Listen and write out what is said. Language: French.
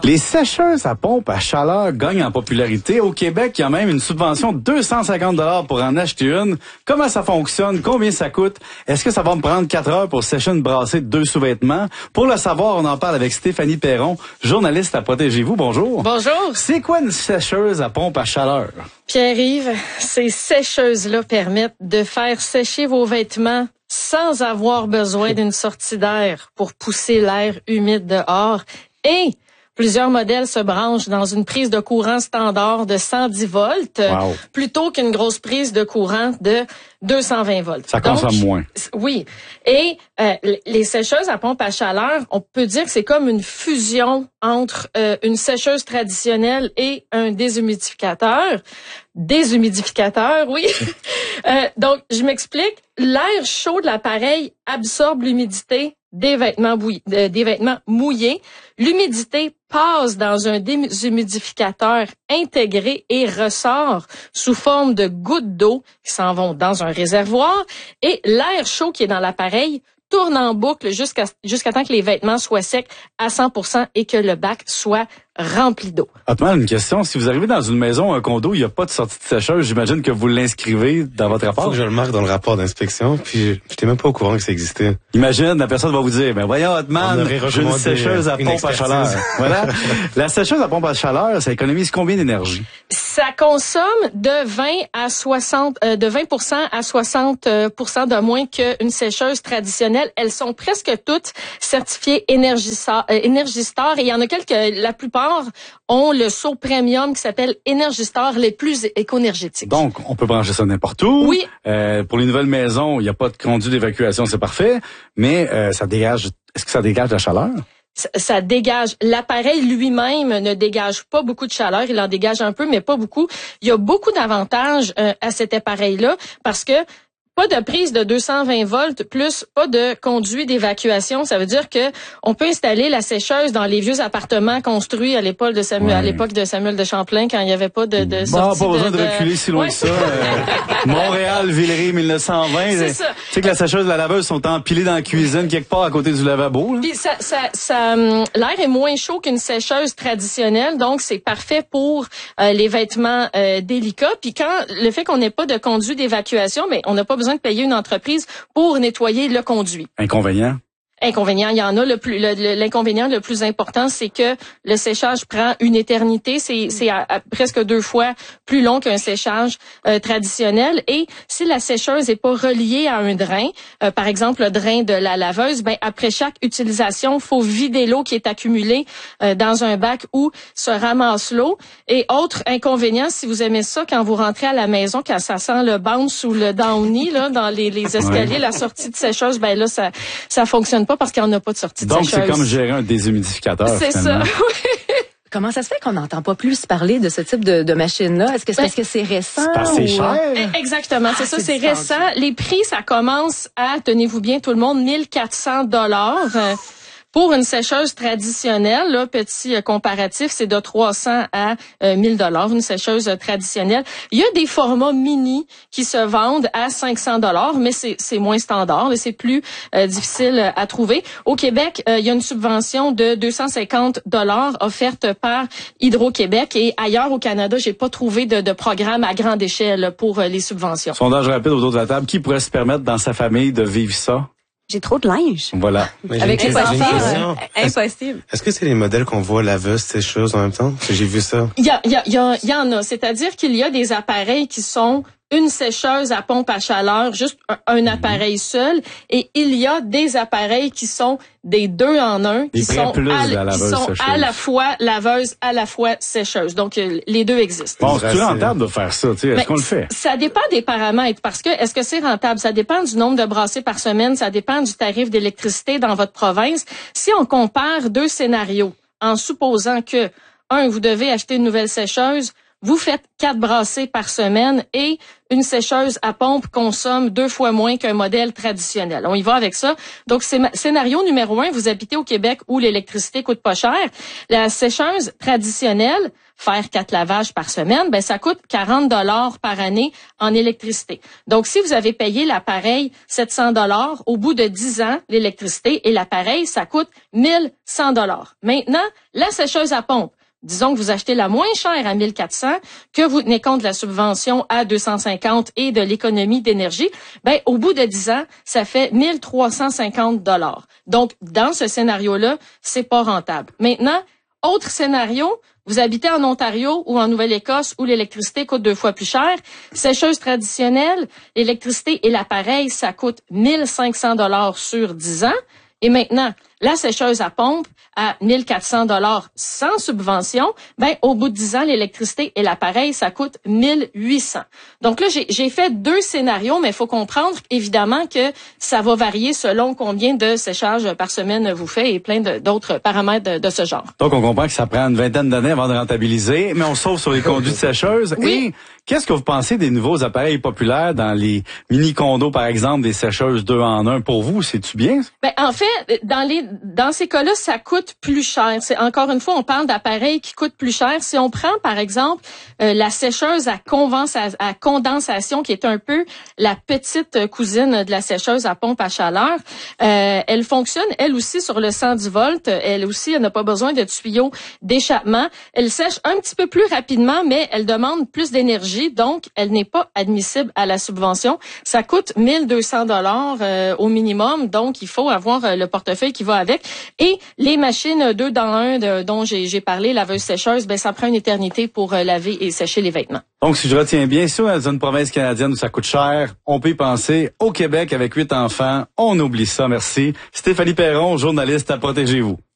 Les sécheuses à pompe à chaleur gagnent en popularité. Au Québec, il y a même une subvention de 250 $ pour en acheter une. Comment ça fonctionne? Combien ça coûte? Est-ce que ça va me prendre 4 heures pour sécher une brassée de 2 sous-vêtements? Pour le savoir, on en parle avec Stéphanie Perron, journaliste à Protégez-vous. Bonjour. Bonjour. C'est quoi une sécheuse à pompe à chaleur? Pierre-Yves, ces sécheuses-là permettent de faire sécher vos vêtements sans avoir besoin d'une sortie d'air pour pousser l'air humide dehors. Et plusieurs modèles se branchent dans une prise de courant standard de 110 volts plutôt qu'une grosse prise de courant de 220 volts. Ça consomme moins. Oui. Et les sécheuses à pompe à chaleur, on peut dire que c'est comme une fusion entre une sécheuse traditionnelle et un déshumidificateur. Déshumidificateur, oui. Donc, je m'explique. L'air chaud de l'appareil absorbe l'humidité des vêtements mouillés. L'humidité passe dans un déshumidificateur intégré et ressort sous forme de gouttes d'eau qui s'en vont dans un réservoir. Et l'air chaud qui est dans l'appareil tourne en boucle jusqu'à temps que les vêtements soient secs à 100% et que le bac soit rempli d'eau. Honnêtement, une question. Si vous arrivez dans une maison, un condo, il n'y a pas de sortie de sécheuse, j'imagine que vous l'inscrivez dans votre rapport. Faut que je le marque dans le rapport d'inspection, puis j'étais même pas au courant que ça existait. Imagine, la personne va vous dire, ben voyons, Hotman, j'ai une sécheuse à pompe à chaleur. Voilà. La sécheuse à pompe à chaleur, ça économise combien d'énergie? Ça consomme de 20 à 60 de moins qu'une sécheuse traditionnelle. Elles sont presque toutes certifiées Energy Star et il y en a la plupart ont le saut premium qui s'appelle Energy Star, les plus éco-énergétiques. Donc, on peut brancher ça n'importe où. Oui. Pour les nouvelles maisons, il n'y a pas de conduit d'évacuation, c'est parfait. Mais ça dégage. Est-ce que ça dégage de la chaleur? Ça dégage. L'appareil lui-même ne dégage pas beaucoup de chaleur. Il en dégage un peu, mais pas beaucoup. Il y a beaucoup d'avantages à cet appareil-là parce que pas de prise de 220 volts plus pas de conduit d'évacuation. Ça veut dire que on peut installer la sécheuse dans les vieux appartements construits à l'époque de Samuel de Champlain quand il n'y avait pas de sortie. Pas besoin de reculer si loin que ça. Montréal, Villeray, 1920. C'est ça. Tu sais que la sécheuse et la laveuse sont empilées dans la cuisine quelque part à côté du lavabo. Là. Puis l'air est moins chaud qu'une sécheuse traditionnelle, donc c'est parfait pour les vêtements délicats. Puis le fait qu'on n'ait pas de conduit d'évacuation, mais on n'a pas besoin de payer une entreprise pour nettoyer le conduit. Inconvénient, il y en a. L'inconvénient le plus important, c'est que le séchage prend une éternité. C'est à presque 2 fois plus long qu'un séchage traditionnel. Et si la sécheuse est pas reliée à un drain, par exemple le drain de la laveuse, après chaque utilisation, faut vider l'eau qui est accumulée dans un bac où se ramasse l'eau. Et autre inconvénient, si vous aimez ça, quand vous rentrez à la maison, quand ça sent le bounce ou le downy là dans les escaliers, la sortie de sécheuse, là ça fonctionne pas parce qu'il n'y en a pas de sortie de sécheuse. Donc, c'est comme gérer un déshumidificateur. C'est finalement. ça, oui. Comment ça se fait qu'on n'entend pas plus parler de ce type de machine-là? Est-ce que c'est parce que c'est récent? C'est assez cher. Exactement, c'est ça, c'est récent. Les prix, ça commence à, tenez-vous bien tout le monde, 1400 $. Pour une sécheuse traditionnelle, là, petit comparatif, c'est de 300 à 1000 $, une sécheuse traditionnelle. Il y a des formats mini qui se vendent à 500 $, mais c'est moins standard, c'est plus difficile à trouver. Au Québec, il y a une subvention de 250 $ offerte par Hydro-Québec et ailleurs au Canada, j'ai pas trouvé de programme à grande échelle pour les subventions. Sondage rapide autour de la table. Qui pourrait se permettre dans sa famille de vivre ça? J'ai trop de linge. Voilà. Avec les enfants, impossible. Est-ce que c'est les modèles qu'on voit laveuse, sécheuse en même temps? J'ai vu ça. Il y en a. C'est-à-dire qu'il y a des appareils qui sont une sécheuse à pompe à chaleur, juste un appareil seul. Et il y a des appareils qui sont des 2 en 1, qui sont à la fois laveuse, à la fois sécheuse. Donc, les deux existent. Bon, c'est rentable de faire ça, tu sais. Est-ce qu'on le fait? Ça dépend des paramètres, parce que est-ce que c'est rentable? Ça dépend du nombre de brassées par semaine, ça dépend du tarif d'électricité dans votre province. Si on compare 2 scénarios, en supposant que, 1, vous devez acheter une nouvelle sécheuse, vous faites 4 brassées par semaine et une sécheuse à pompe consomme 2 fois moins qu'un modèle traditionnel. On y va avec ça. Donc, scénario numéro 1, vous habitez au Québec où l'électricité coûte pas cher. La sécheuse traditionnelle, faire 4 lavages par semaine, ça coûte 40 $ par année en électricité. Donc, si vous avez payé l'appareil 700 $, au bout de 10 ans, l'électricité et l'appareil, ça coûte 1100 $. Maintenant, la sécheuse à pompe. Disons que vous achetez la moins chère à 1400, que vous tenez compte de la subvention à 250 et de l'économie d'énergie, au bout de 10 ans, ça fait 1350 $. Donc, dans ce scénario-là, c'est pas rentable. Maintenant, autre scénario, vous habitez en Ontario ou en Nouvelle-Écosse où l'électricité coûte 2 fois plus cher. Sécheuse traditionnelle, l'électricité et l'appareil, ça coûte 1500 $ sur 10 ans. Et maintenant, la sécheuse à pompe à 1400 $ sans subvention, au bout de 10 ans, l'électricité et l'appareil, ça coûte 1800. Donc là, j'ai fait 2 scénarios, mais il faut comprendre évidemment que ça va varier selon combien de séchages par semaine vous faites et plein d'autres paramètres de ce genre. Donc, on comprend que ça prend une vingtaine d'années avant de rentabiliser, mais on sauve sur les conduites sécheuses. Oui. Et qu'est-ce que vous pensez des nouveaux appareils populaires dans les mini-condos, par exemple, des sécheuses 2 en 1? Pour vous, c'est-tu bien? En fait, dans ces cas-là, ça coûte plus cher. C'est encore une fois, on parle d'appareils qui coûtent plus cher. Si on prend, par exemple, la sécheuse à condensation, qui est un peu la petite cousine de la sécheuse à pompe à chaleur, elle fonctionne, elle aussi, sur le 110 volts. Elle aussi, elle n'a pas besoin de tuyaux d'échappement. Elle sèche un petit peu plus rapidement, mais elle demande plus d'énergie, donc elle n'est pas admissible à la subvention. Ça coûte 1200 $ au minimum, donc il faut avoir le portefeuille qui va avec. Et les machines 2 dans 1 dont j'ai parlé, laveuse sécheuse, ça prend une éternité pour laver et sécher les vêtements. Donc, si je retiens bien, si on est dans une province canadienne où ça coûte cher, on peut y penser. Au Québec, avec 8 enfants, on oublie ça, merci. Stéphanie Perron, journaliste à Protégez-vous.